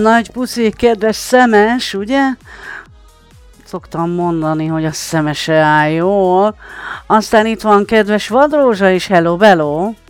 nagy puszi, kedves szemes, ugye? Szoktam mondani, hogy a szemese áll jól. Aztán itt van kedves vadrózsa is, hello, bello.